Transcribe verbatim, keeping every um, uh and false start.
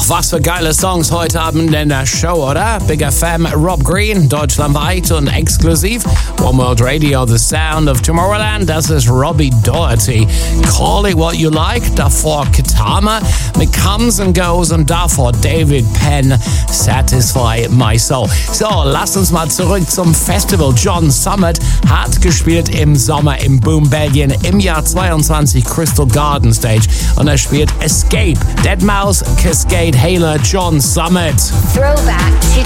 Ach, was für geile Songs heute Abend in der Show, oder? Big F M, Rob Green, deutschlandweit und exklusiv. One World Radio, the sound of Tomorrowland. Das ist Robbie Doherty. Call it what you like. Davor Katama mit Comes and Goes und davor David Penn, Satisfy My Soul. So, lasst uns mal zurück zum Festival. John Summit hat gespielt im Sommer im Boom Belgien im Jahr zweiundzwanzig Crystal Garden Stage und er spielt Escape, Dead Mouse, Cascade Hailer, John Summit. Throwback to